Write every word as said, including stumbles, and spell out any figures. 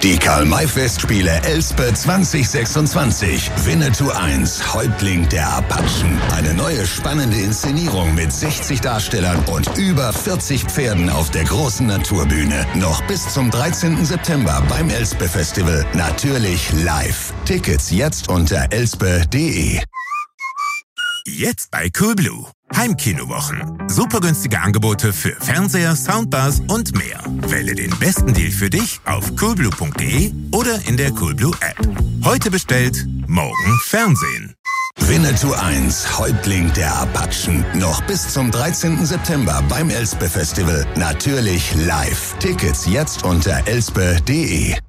Die Karl-May-Festspiele Elspe zwanzig sechsundzwanzig. Winnetou eins, Häuptling der Apachen. Eine neue spannende Inszenierung mit sechzig Darstellern und über vierzig Pferden auf der großen Naturbühne. Noch bis zum dreizehnten September beim Elspe Festival. Natürlich live. Tickets jetzt unter elspe punkt de. Jetzt bei Coolblue. Heimkinowochen. Super günstige Angebote für Fernseher, Soundbars und mehr. Wähle den besten Deal für dich auf coolblue punkt de oder in der Coolblue App. Heute bestellt, morgen Fernsehen. Winnetou eins, Häuptling der Apachen. Noch bis zum dreizehnten September beim Elspe Festival. Natürlich live. Tickets jetzt unter elspe punkt de.